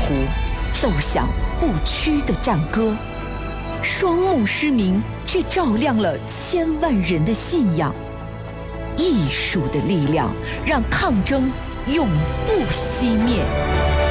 湖，奏响不屈的战歌。双目失明，却照亮了千万人的信仰。艺术的力量，让抗争永不熄灭。